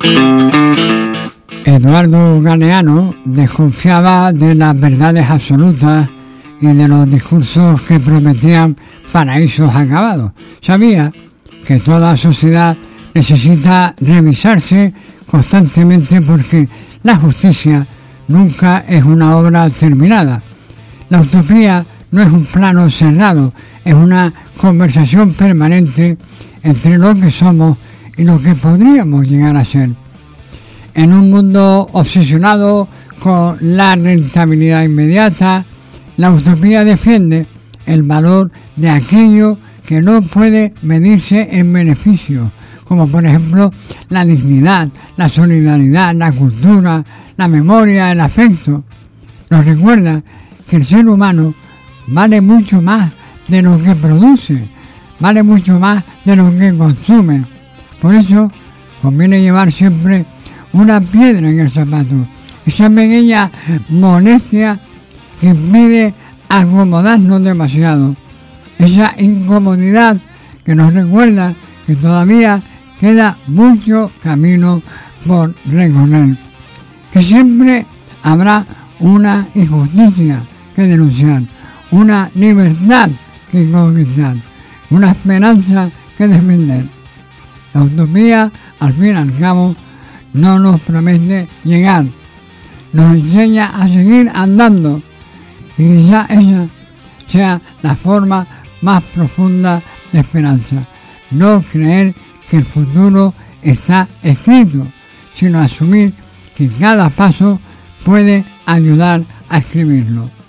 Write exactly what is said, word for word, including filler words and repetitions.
Eduardo Galeano desconfiaba de las verdades absolutas y de los discursos que prometían paraísos acabados. Sabía que toda sociedad necesita revisarse constantemente porque la justicia nunca es una obra terminada. La utopía no es un plano cerrado, es una conversación permanente entre lo que somos y lo que podríamos llegar a ser. En un mundo obsesionado con la rentabilidad inmediata, la utopía defiende el valor de aquello que no puede medirse en beneficio, como por ejemplo la dignidad, la solidaridad, la cultura, la memoria, el afecto. Nos recuerda que el ser humano vale mucho más de lo que produce, vale mucho más de lo que consume. Por eso conviene llevar siempre una piedra en el zapato, esa pequeña molestia que impide acomodarnos demasiado, esa incomodidad que nos recuerda que todavía queda mucho camino por recorrer, que siempre habrá una injusticia que denunciar, una libertad que conquistar, una esperanza que defender. La utopía, al fin y al cabo, no nos promete llegar, nos enseña a seguir andando, y quizá esa sea la forma más profunda de esperanza. No creer que el futuro está escrito, sino asumir que cada paso puede ayudar a escribirlo.